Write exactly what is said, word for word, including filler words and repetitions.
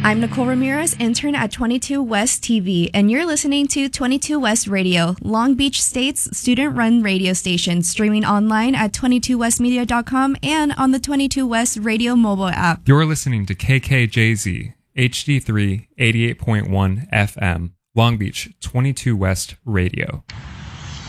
I'm Nicole Ramirez, intern at twenty-two West T V, and you're listening to twenty-two West Radio, Long Beach State's student-run radio station, streaming online at twenty-two west media dot com and on the twenty-two West Radio mobile app. You're listening to K K J Z, H D three, eighty-eight point one F M, Long Beach, twenty-two West Radio.